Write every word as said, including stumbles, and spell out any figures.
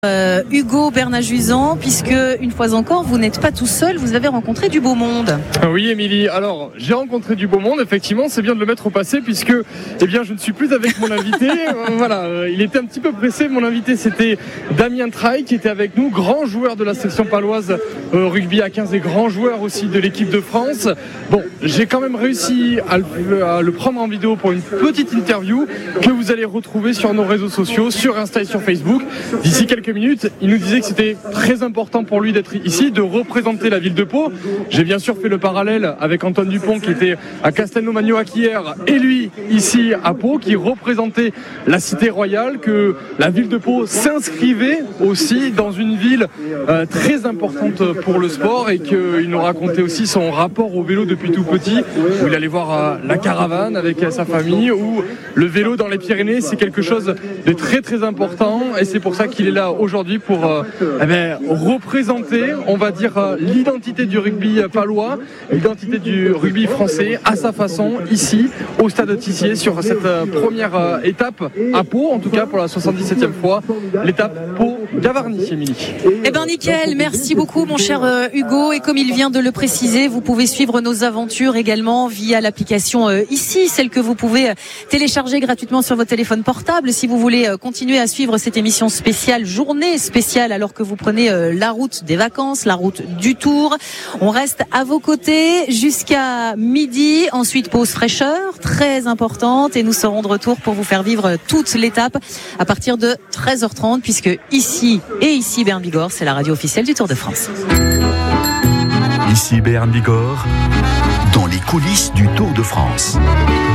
Euh, Hugo Bernat-Juisan, puisque une fois encore vous n'êtes pas tout seul, vous avez rencontré du beau monde. Oui Émilie, alors j'ai rencontré du beau monde, effectivement c'est bien de le mettre au passé puisque eh bien, je ne suis plus avec mon invité. euh, voilà, euh, il était un petit peu pressé, mon invité c'était Damien Traille qui était avec nous, grand joueur de la section paloise euh, rugby à quinze et grand joueur aussi de l'équipe de France. Bon, j'ai quand même réussi à le, à le prendre en vidéo pour une petite interview que vous allez retrouver sur nos réseaux sociaux, sur Insta et sur Facebook d'ici quelques minutes. Il nous disait que c'était très important pour lui d'être ici, de représenter la ville de Pau. J'ai bien sûr fait le parallèle avec Antoine Dupont qui était à Castelnau-Magnoac hier et lui ici à Pau, qui représentait la cité royale, que la ville de Pau s'inscrivait aussi dans une ville euh, très importante pour le sport et qu'il nous racontait aussi son rapport au vélo depuis tout petit, où il allait voir euh, la caravane avec euh, sa famille, où le vélo dans les Pyrénées c'est quelque chose de très très important et c'est pour ça qu'il est là aujourd'hui pour euh, eh bien, représenter, on va dire, euh, l'identité du rugby palois, l'identité du rugby français à sa façon, ici, au stade Tissier, sur cette euh, première euh, étape à Pau, en tout cas pour la soixante-dix-septième fois, l'étape Pau-Gavarnie, Émilie. Eh ben nickel, merci beaucoup mon cher euh, Hugo, et comme il vient de le préciser, vous pouvez suivre nos aventures également via l'application euh, ici, celle que vous pouvez euh, télécharger gratuitement sur votre téléphone portable si vous voulez euh, continuer à suivre cette émission spéciale, journée spéciale, alors que vous prenez euh, la route des vacances, la route du Tour. On reste à vos côtés jusqu'à midi, ensuite pause fraîcheur, très importante, et nous serons de retour pour vous faire vivre toute l'étape à partir de treize heures trente, puisque ici et ici Béarn Bigorre, c'est la radio officielle du Tour de France. Ici Béarn Bigorre, dans les coulisses du Tour de France.